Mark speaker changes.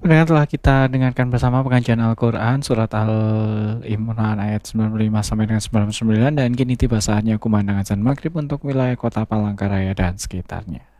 Speaker 1: Pendengar, telah kita dengarkan bersama pengajian Al-Quran Surat Al-Imran ayat 95 sampai dengan 99, dan kini tiba saatnya kumandang azan maghrib untuk wilayah kota Palangkaraya dan sekitarnya.